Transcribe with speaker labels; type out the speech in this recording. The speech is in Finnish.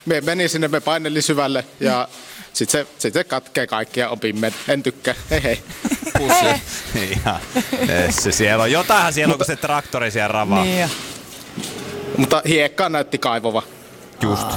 Speaker 1: Me meni sinne, me paineli syvälle ja sit se katkee kaikkia opimme. En tykkää, hei.
Speaker 2: Ihan. Se siellä on jotainhan siellä, kun se traktori siellä ravaa.
Speaker 3: Niin.
Speaker 1: Mutta hiekkaa näytti kaivova.
Speaker 2: Just.